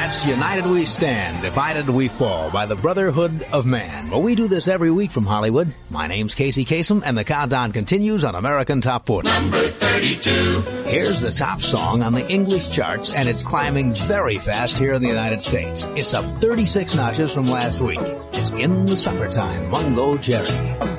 That's United We Stand, Divided We Fall by the Brotherhood of Man. Well, we do this every week from Hollywood. My name's Casey Kasem, and the countdown continues on American Top 40. Number 32. Here's the top song on the English charts, and it's climbing very fast here in the United States. It's up 36 notches from last week. It's In the Summertime, Mungo Jerry.